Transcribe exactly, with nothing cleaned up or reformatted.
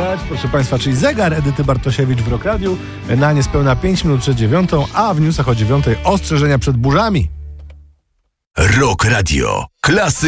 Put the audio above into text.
słuchać, proszę Państwa, czyli zegar Edyty Bartosiewicz w Rock Radiu na niespełna pięć minut przed dziewiątą, a w newsach o dziewiątej ostrzeżenia przed burzami. Rock Radio. Klasy